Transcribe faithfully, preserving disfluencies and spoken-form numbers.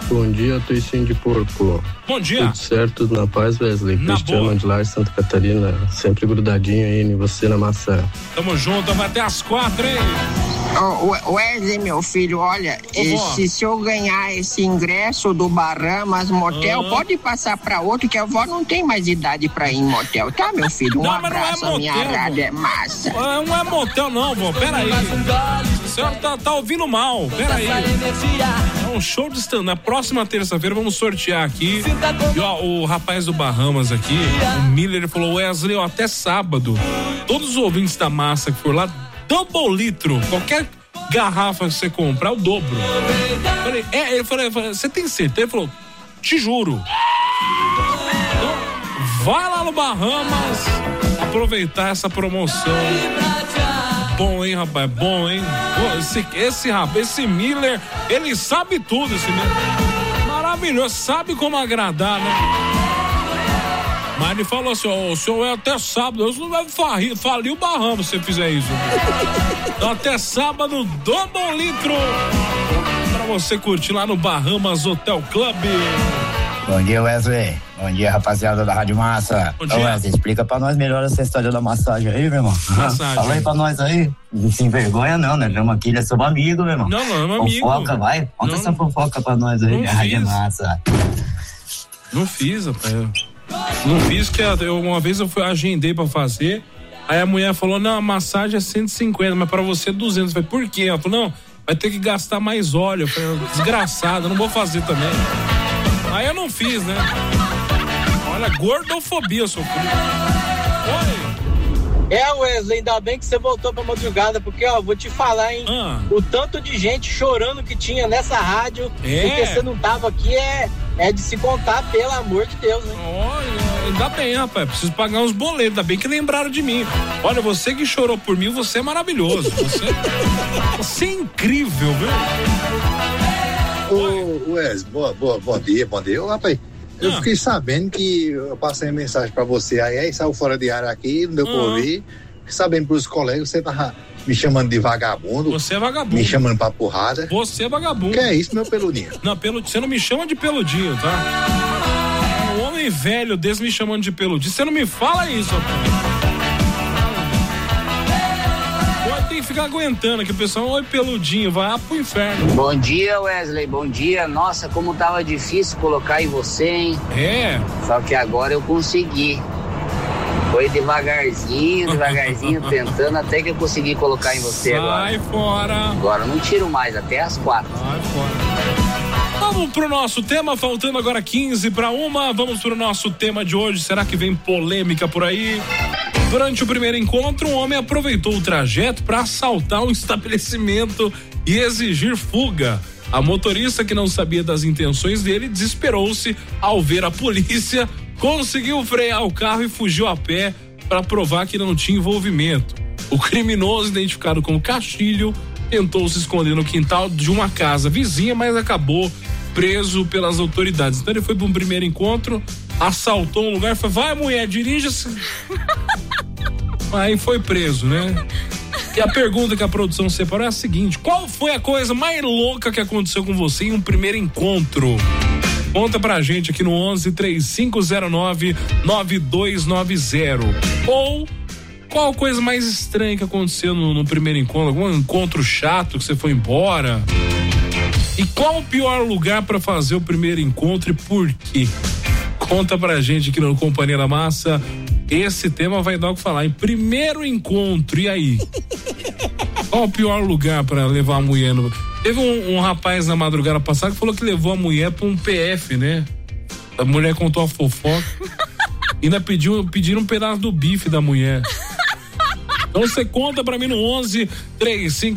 Bom dia, Toicinho de Porco. Bom dia. Tudo certo, tudo na paz, Wesley? Na Cristiano boa. de Lar, Santa Catarina, sempre grudadinho aí em você na maçã. Tamo junto, vai até as quatro, hein? Oh, Wesley, meu filho, olha, esse, se eu ganhar esse ingresso do Bahamas Motel, ah. pode passar pra outro, que a avó não tem mais idade pra ir em motel, tá, meu filho? Um não, mas abraço, não é minha motel, rádio é massa. Ah, não é motel não, vô, peraí. A senhora tá, tá ouvindo mal, peraí. É um show de stand. Na próxima terça-feira vamos sortear aqui. E ó, o rapaz do Bahamas aqui, o Miller, ele falou, Wesley, ó, até sábado, todos os ouvintes da massa que for lá, double litro, qualquer garrafa que você comprar, o dobro. Falei, é, ele falou, você tem certeza? Ele falou, te juro. Então, vai lá no Bahamas aproveitar essa promoção. Bom, hein, rapaz, bom, hein? Pô, esse, esse rapaz, esse Miller, ele sabe tudo, esse Miller. Maravilhoso, sabe como agradar, né? Mas ele falou assim, ó, o senhor é até sábado, eu não vai falir, falir o Bahamas se você fizer isso. Então até sábado, double litro pra você curtir lá no Bahamas Hotel Club. Bom dia, Wesley. Bom dia, rapaziada da Rádio Massa. Bom dia. Ô, Wesley, explica pra nós melhor essa história da massagem aí, meu irmão. Massagem. Fala aí pra nós aí. Não se envergonha não, né? Vamos aqui, ele é seu amigo, meu irmão. Não, não, é meu amigo. Fofoca, vai. Conta Não. essa fofoca pra nós aí, Não minha Rádio fiz. Massa. Não fiz, rapaz. Não fiz, que eu, uma vez eu fui, agendei pra fazer, aí a mulher falou, não, a massagem é cento e cinquenta, mas pra você é duzentos. Eu falei, por quê? Ela falou, não, vai ter que gastar mais óleo. Eu falei, desgraçado, eu não vou fazer também. Aí eu não fiz, né? Olha, gordofobia, seu filho. Oi. É, Wesley, ainda bem que você voltou pra madrugada, porque, ó, vou te falar, hein, Ah. o tanto de gente chorando que tinha nessa rádio, É. porque você não tava aqui, é, é de se contar, pelo amor de Deus, né? Olha, ainda bem, rapaz, preciso pagar uns boletos, ainda bem que lembraram de mim. Olha, você que chorou por mim, você é maravilhoso, você, você é incrível, viu? Ô, Wes, boa, boa, bom dia, bom dia. Ô, rapaz, eu Ah. fiquei sabendo que eu passei a mensagem pra você, aí, aí saiu fora de área aqui, não deu pra Ah. ouvir. Fiquei sabendo pros colegas, você tava me chamando de vagabundo, Você é vagabundo. me chamando pra porrada. Você é vagabundo. Que é isso, meu peludinho? Não, pelo, você não me chama de peludinho, tá? Um homem velho desse me chamando de peludinho. Você não me fala isso, rapaz. Pode ter que ficar aguentando aqui, o pessoal, oi peludinho, vai lá pro inferno. Bom dia, Wesley, bom dia. Nossa, como tava difícil colocar em você, hein? É. Só que agora eu consegui. Foi devagarzinho, devagarzinho, tentando até que eu consegui colocar em você agora. Sai fora. Agora eu não tiro mais, até as quatro. Sai fora. Vamos pro nosso tema, faltando agora quinze para uma. Vamos pro nosso tema de hoje. Será que vem polêmica por aí? Durante o primeiro encontro, um homem aproveitou o trajeto para assaltar um estabelecimento e exigir fuga. A motorista, que não sabia das intenções dele, desesperou-se ao ver a polícia, conseguiu frear o carro e fugiu a pé para provar que não tinha envolvimento. O criminoso, identificado como Castilho, tentou se esconder no quintal de uma casa vizinha, mas acabou preso pelas autoridades. Então ele foi para um primeiro encontro, assaltou um lugar, foi, vai mulher, dirija-se. Aí foi preso, né? E a pergunta que a produção separou é a seguinte: qual foi a coisa mais louca que aconteceu com você em um primeiro encontro? Conta pra gente aqui no onze, três cinco zero nove, nove dois nove zero. Ou qual a coisa mais estranha que aconteceu no, no primeiro encontro? Algum encontro chato que você foi embora? E qual o pior lugar pra fazer o primeiro encontro e por quê? Conta pra gente aqui no Companhia da Massa. Esse tema vai dar o que falar. Em primeiro encontro, e aí? Qual o pior lugar pra levar a mulher no... Teve um, um rapaz na madrugada passada que falou que levou a mulher pra um P F, né? A mulher contou a fofoca. E ainda pediu, pediram um pedaço do bife da mulher. Então você conta pra mim no onze, três cinco